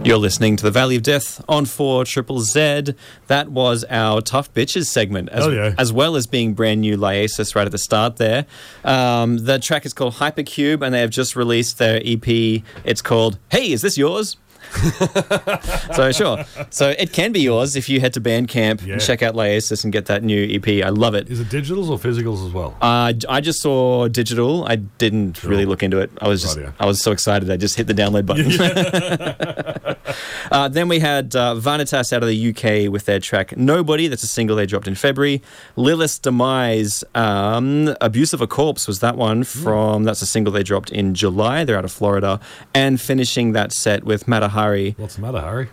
You're listening to The Valley of Death on 4ZZZ. That was our Tough Bitches segment, as well as being brand new Liasis right at the start there. The track is called Hypercube, and they have just released their EP. It's called Hey, Is This Yours? So sure. So it can be yours if you head to Bandcamp and check out Liasis and get that new EP. I love it. Is it digitals or physicals as well? I just saw digital. I didn't really look into it. I was so excited. I just hit the download button. Then we had Vanitas out of the UK with their track Nobody. That's a single they dropped in February. Lilith's Demise, Abuse of a Corpse was that one that's a single they dropped in July. They're out of Florida. And finishing that set with Matahari. What's the matter, Harry?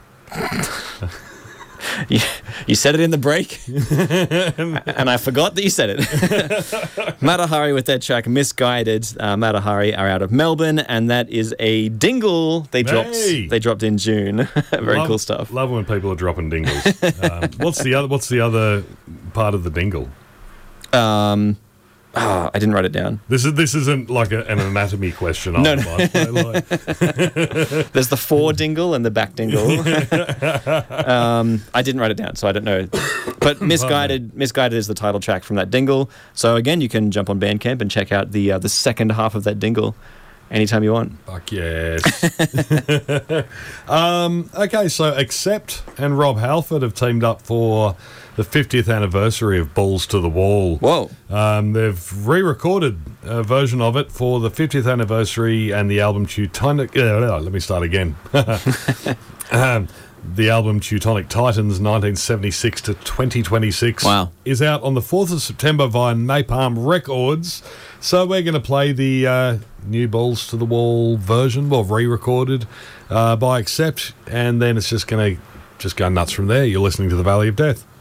You said it in the break, and I forgot that you said it. Matahari with their track Misguided. Matahari are out of Melbourne, and that is a dingle they dropped in June. Very cool stuff. Love when people are dropping dingles. What's the other part of the dingle? I didn't write it down. This isn't like an anatomy question. No. There's the fore dingle and the back dingle. I didn't write it down, so I don't know. But Misguided is the title track from that dingle. So again, you can jump on Bandcamp and check out the second half of that dingle anytime you want. Fuck yes. Okay, so Accept and Rob Halford have teamed up for the 50th anniversary of Balls to the Wall. Whoa. They've re-recorded a version of it for the 50th anniversary, and the album Teutonic... let me start again. The album Teutonic Titans 1976 to 2026 is out on the 4th of September via Napalm Records. So we're going to play the new Balls to the Wall version, re-recorded by Accept, and then it's just going to go nuts from there. You're listening to The Valley of Death.